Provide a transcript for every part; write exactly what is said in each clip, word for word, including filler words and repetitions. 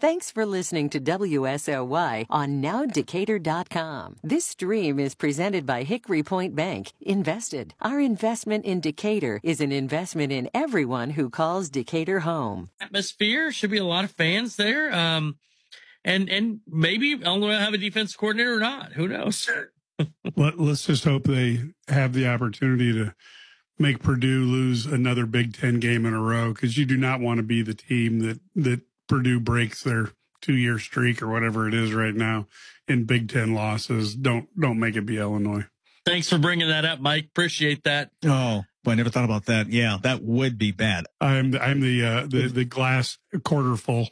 Thanks for listening to W S L Y on now decatur dot com. This stream is presented by Hickory Point Bank. Invested. Our investment in Decatur is an investment in everyone who calls Decatur home. Atmosphere, should be a lot of fans there. Um, and and maybe Illinois will have a defense coordinator or not. Who knows? Let, let's just hope they have the opportunity to make Purdue lose another Big Ten game in a row, because you do not want to be the team that, that Purdue breaks their two-year streak or whatever it is right now in Big Ten losses. Don't don't make it be Illinois. Thanks for bringing that up, Mike. Appreciate that. Oh, boy, I never thought about that. Yeah, that would be bad. I'm the, I'm the uh, the the glass quarter full.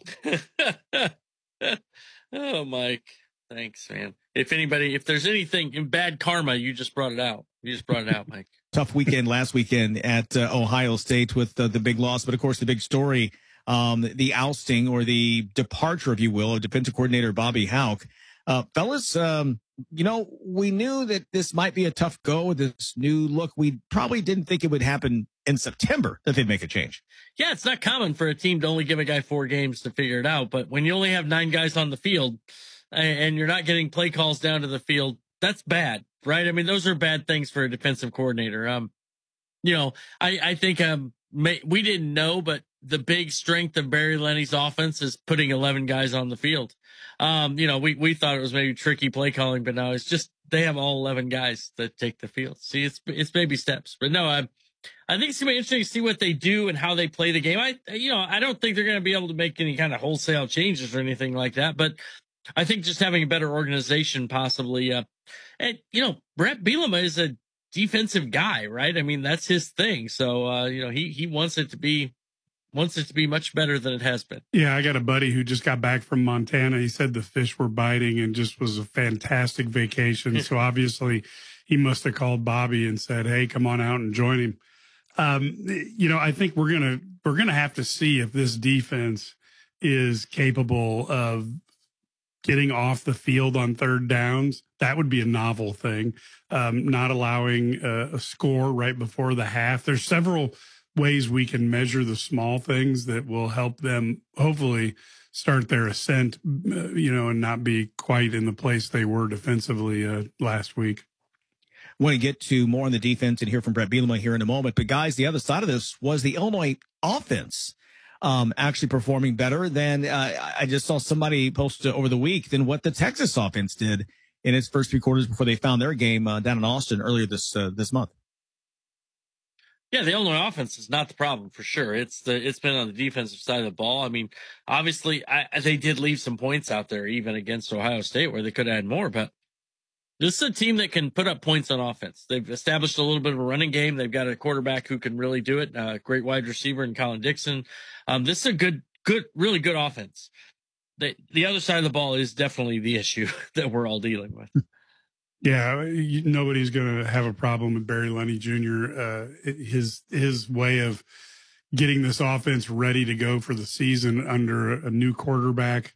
Oh, Mike. Thanks, man. If anybody, if there's anything in bad karma, you just brought it out. You just brought it out, Mike. Tough weekend last weekend at uh, Ohio State with uh, the big loss, but of course the big story. Um, the ousting or the departure, if you will, of defensive coordinator Bobby Hauck. Uh, fellas, um, you know, we knew that this might be a tough go with this new look. We probably didn't think it would happen in September that they'd make a change. Yeah, it's not common for a team to only give a guy four games to figure it out. But when you only have nine guys on the field and you're not getting play calls down to the field, that's bad, right? I mean, those are bad things for a defensive coordinator. Um, you know, I, I think um, may, we didn't know, but the big strength of Barry Lenny's offense is putting eleven guys on the field. Um, you know, we, we thought it was maybe tricky play calling, but now it's just, they have all eleven guys that take the field. See, it's, it's baby steps, but no, I, I think it's gonna be interesting to see what they do and how they play the game. I, you know, I don't think they're going to be able to make any kind of wholesale changes or anything like that, but I think just having a better organization possibly, uh, and you know, Brett Bielema is a defensive guy, right? I mean, that's his thing. So, uh, you know, he, he wants it to be, wants it to be much better than it has been. Yeah, I got a buddy who just got back from Montana. He said the fish were biting and just was a fantastic vacation. So obviously he must have called Bobby and said, hey, come on out and join him. Um, you know, I think we're going to, we're going to have to see if this defense is capable of getting off the field on third downs. That would be a novel thing. Um, not allowing a, a score right before the half. There's several ways we can measure the small things that will help them hopefully start their ascent, uh, you know, and not be quite in the place they were defensively uh, last week. I want to get to more on the defense and hear from Brett Bielema here in a moment. But guys, the other side of this was the Illinois offense um, actually performing better than uh, I just saw somebody post over the week than what the Texas offense did in its first three quarters before they found their game uh, down in Austin earlier this uh, this month. Yeah, the Illinois offense is not the problem for sure. It's the it's been on the defensive side of the ball. I mean, obviously, I, they did leave some points out there, even against Ohio State, where they could have had more. But this is a team that can put up points on offense. They've established a little bit of a running game. They've got a quarterback who can really do it. Uh, great wide receiver in Colin Dixon. Um, this is a good, good, really good offense. The the other side of the ball is definitely the issue that we're all dealing with. Yeah, you, nobody's going to have a problem with Barry Lenny Junior Uh, his his way of getting this offense ready to go for the season under a new quarterback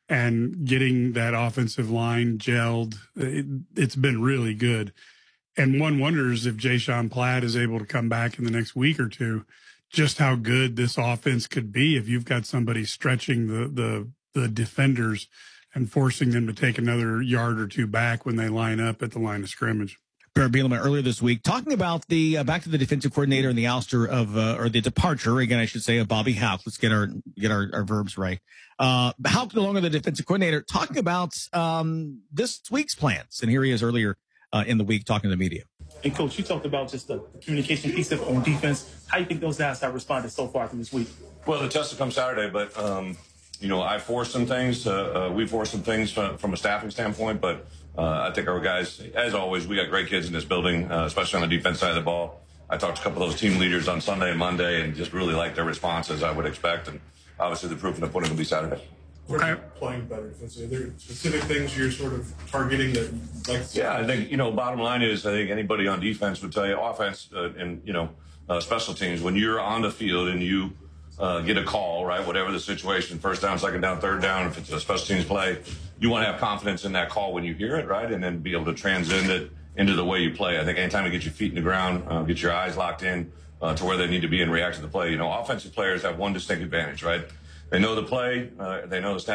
and getting that offensive line gelled, it, it's been really good. And one wonders if Jayshon Platt is able to come back in the next week or two, just how good this offense could be if you've got somebody stretching the the, the defenders and forcing them to take another yard or two back when they line up at the line of scrimmage. Barry Bielema earlier this week talking about the uh, back to the defensive coordinator and the ouster of uh, or the departure again, I should say, of Bobby Hauck. Let's get our get our, our verbs right. Uh, Hauck no longer the defensive coordinator, talking about um, this week's plans, and here he is earlier uh, in the week talking to the media. And Coach, you talked about just the communication piece of on defense. How do you think those guys have responded so far through this week? Well, the test will come Saturday, but. Um You know, I forced some things. Uh, uh, we forced some things from, from a staffing standpoint, but uh, I think our guys, as always, we got great kids in this building, uh, especially on the defense side of the ball. I talked to a couple of those team leaders on Sunday and Monday and just really liked their responses, I would expect. And obviously the proof in the pudding will be Saturday. Where are you playing better defensively? Are there specific things you're sort of targeting that you'd like to see? Yeah, I think, you know, bottom line is I think anybody on defense would tell you offense uh, and, you know, uh, special teams, when you're on the field and you – Uh, get a call, right? Whatever the situation, first down, second down, third down, if it's a special teams play, you want to have confidence in that call when you hear it, right? And then be able to transcend it into the way you play. I think anytime you get your feet in the ground, uh, get your eyes locked in uh, to where they need to be and react to the play. You know, offensive players have one distinct advantage, right? They know the play, uh, they know the